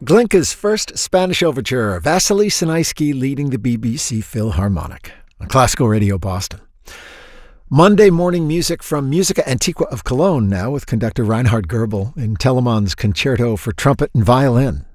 Glinka's first Spanish overture, Vasily Sinaisky leading the BBC Philharmonic on Classical Radio Boston. Monday morning music from Musica Antiqua of Cologne now with conductor Reinhard Goebel in Telemann's Concerto for Trumpet and Violin.